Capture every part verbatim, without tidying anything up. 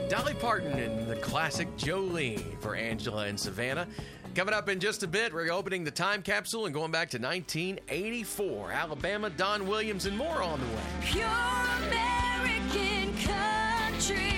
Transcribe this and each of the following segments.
Dolly Parton and the classic Jolene for Angela and Savannah. Coming up in just a bit, we're opening the time capsule and going back to nineteen eighty-four. Alabama, Don Williams, and more on the way. Pure American country.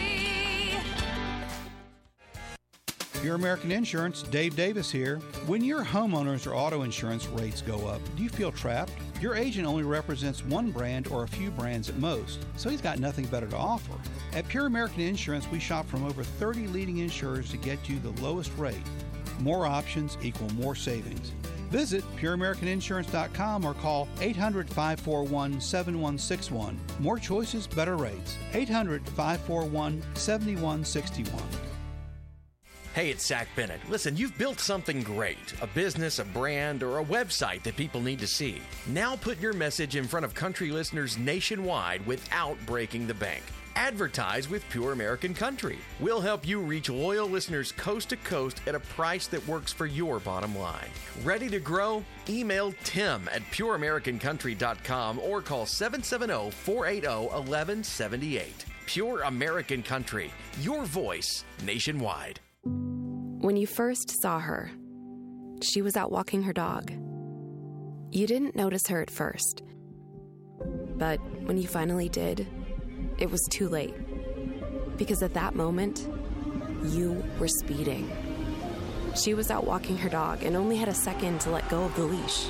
Pure American Insurance, Dave Davis here. When your homeowners or auto insurance rates go up, do you feel trapped? Your agent only represents one brand or a few brands at most, so he's got nothing better to offer. At Pure American Insurance, we shop from over thirty leading insurers to get you the lowest rate. More options equal more savings. Visit pure american insurance dot com or call eight hundred, five four one, seven one six one. More choices, better rates. eight hundred, five four one, seven one six one. Hey, it's Zach Bennett. Listen, you've built something great, a business, a brand, or a website that people need to see. Now put your message in front of country listeners nationwide without breaking the bank. Advertise with Pure American Country. We'll help you reach loyal listeners coast to coast at a price that works for your bottom line. Ready to grow? Email Tim at pure american country dot com or call seven seven zero, four eight zero, one one seven eight. Pure American Country, your voice nationwide. When you first saw her, she was out walking her dog. You didn't notice her at first. But when you finally did, it was too late. Because at that moment, you were speeding. She was out walking her dog and only had a second to let go of the leash.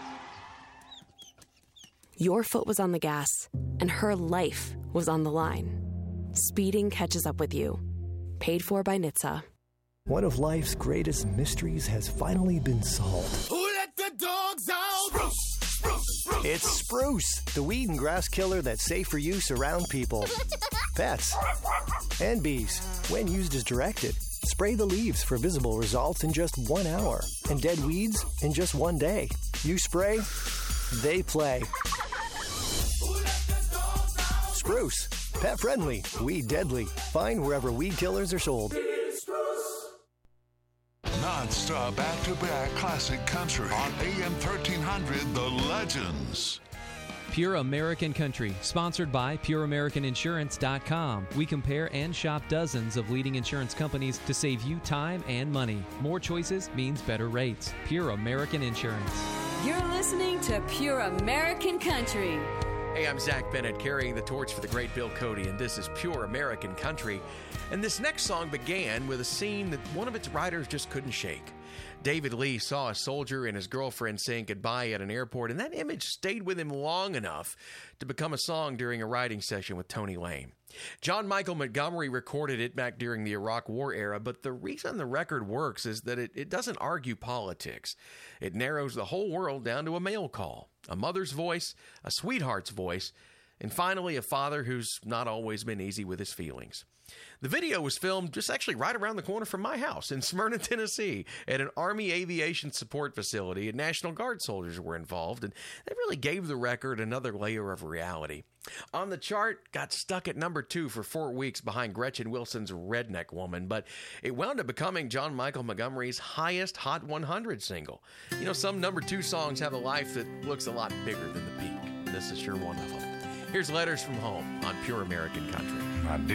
Your foot was on the gas, and her life was on the line. Speeding catches up with you. Paid for by N H T S A. One of life's greatest mysteries has finally been solved. Who let the dogs out? Spruce, spruce, spruce. It's Spruce, the weed and grass killer that's safe for use around people, pets, and bees. When used as directed, spray the leaves for visible results in just one hour and dead weeds in just one day. You spray, they play. Spruce, pet friendly, weed deadly. Find wherever weed killers are sold. Non-stop back-to-back classic country on A M thirteen hundred, The Legends. Pure American Country, sponsored by pure american insurance dot com. We compare and shop dozens of leading insurance companies to save you time and money. More choices means better rates. Pure American Insurance. You're listening to Pure American Country. Hey, I'm Zach Bennett, carrying the torch for the great Bill Cody, and this is Pure American Country. And this next song began with a scene that one of its writers just couldn't shake. David Lee saw a soldier and his girlfriend saying goodbye at an airport, and that image stayed with him long enough to become a song during a writing session with Tony Lane. John Michael Montgomery recorded it back during the Iraq War era, but the reason the record works is that it, it doesn't argue politics. It narrows the whole world down to a mail call, a mother's voice, a sweetheart's voice, and finally a father who's not always been easy with his feelings. The video was filmed just actually right around the corner from my house in Smyrna, Tennessee, at an Army Aviation Support Facility, and National Guard soldiers were involved, and they really gave the record another layer of reality. On the chart, got stuck at number two for four weeks behind Gretchen Wilson's Redneck Woman, but it wound up becoming John Michael Montgomery's highest Hot one hundred single. You know, some number two songs have a life that looks a lot bigger than the peak. This is sure one of them. Here's Letters from Home on Pure American Country.